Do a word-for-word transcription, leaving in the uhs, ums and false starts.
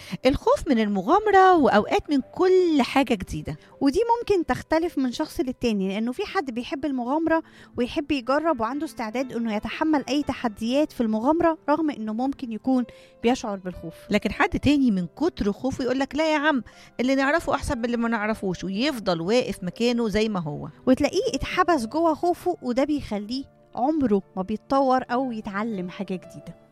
الخوف من المغامرة وأوقات من كل حاجة جديدة. ودي ممكن تختلف من شخص للتاني، لأنه في حد بيحب المغامرة ويحب يجرب وعنده استعداد أنه يتحمل أي تحديات في المغامرة رغم أنه ممكن يكون بيشعر بالخوف. لكن حد تاني من كتر خوفه يقولك لا يا عم، اللي نعرفه أحسن من اللي ما نعرفوش، ويفضل واقف مكانه زي ما هو. وتلاقيه اتحبس جوه خوفه، وده بيخليه عمره ما بيتطور أو يتعلم حاجة جديدة.